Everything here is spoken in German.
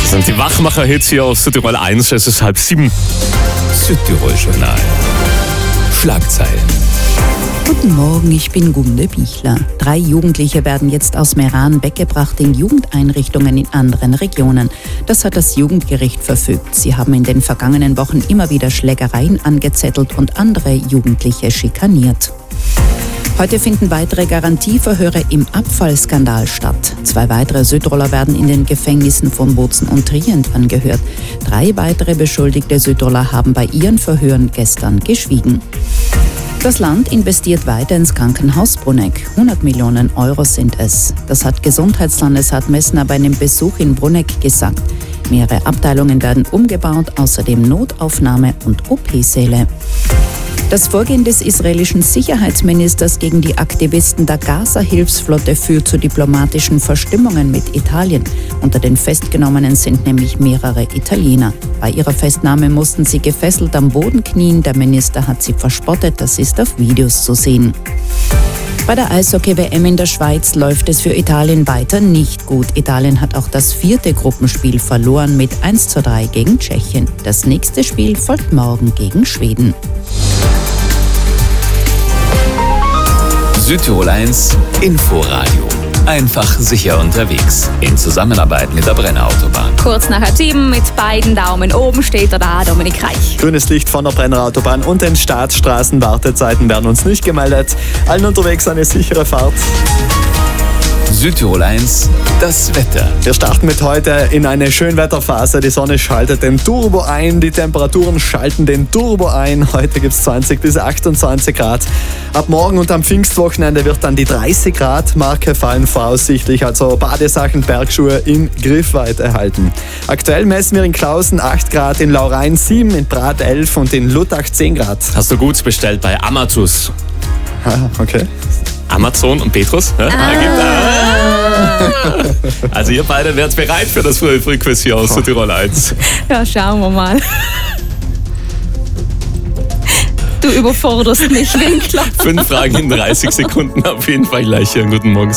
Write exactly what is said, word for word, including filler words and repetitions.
Das sind die Wachmacher-Hits hier aus Südtirol eins. Es ist halb sieben. Südtirol-Journal. Schlagzeilen. Guten Morgen, ich bin Gunde Bichler. Drei Jugendliche werden jetzt aus Meran weggebracht in Jugendeinrichtungen in anderen Regionen. Das hat das Jugendgericht verfügt. Sie haben in den vergangenen Wochen immer wieder Schlägereien angezettelt und andere Jugendliche schikaniert. Heute finden weitere Garantieverhöre im Abfallskandal statt. Zwei weitere Südtiroler werden in den Gefängnissen von Bozen und Trient angehört. Drei weitere beschuldigte Südtiroler haben bei ihren Verhören gestern geschwiegen. Das Land investiert weiter ins Krankenhaus Brunegg. hundert Millionen Euro sind es. Das hat Gesundheitslandesrat Messner bei einem Besuch in Brunegg gesagt. Mehrere Abteilungen werden umgebaut, außerdem Notaufnahme- und O P-Säle. Das Vorgehen des israelischen Sicherheitsministers gegen die Aktivisten der Gaza-Hilfsflotte führt zu diplomatischen Verstimmungen mit Italien. Unter den Festgenommenen sind nämlich mehrere Italiener. Bei ihrer Festnahme mussten sie gefesselt am Boden knien. Der Minister hat sie verspottet. Das ist auf Videos zu sehen. Bei der Eishockey-W M in der Schweiz läuft es für Italien weiter nicht gut. Italien hat auch das vierte Gruppenspiel verloren mit eins zu drei gegen Tschechien. Das nächste Spiel folgt morgen gegen Schweden. Südtirol eins Inforadio. Einfach sicher unterwegs. In Zusammenarbeit mit der Brenner Autobahn. Kurz nach halb sieben mit beiden Daumen oben steht er da, Dominik Reich. Grünes Licht von der Brenner Autobahn und den Staatsstraßen. Wartezeiten werden uns nicht gemeldet. Allen unterwegs eine sichere Fahrt. Südtirol eins, das Wetter. Wir starten mit heute in eine Schönwetterphase. Die Sonne schaltet den Turbo ein, die Temperaturen schalten den Turbo ein. Heute gibt es zwanzig bis achtundzwanzig Grad. Ab morgen und am Pfingstwochenende wird dann die dreißig Grad Marke fallen voraussichtlich. Also Badesachen, Bergschuhe in Griffweite halten. Aktuell messen wir in Klausen acht Grad, in Laurein sieben, in Prat elf und in Luttach zehn Grad. Hast du gut bestellt bei Amazus? Okay. Amazon und Petrus? Ja? Ah. Also ihr beide werdet bereit für das Frühquiz hier aus Südtirol eins. Ja, schauen wir mal. Du überforderst mich, Winkler. Fünf Fragen in dreißig Sekunden auf jeden Fall gleich hier. Guten Morgen.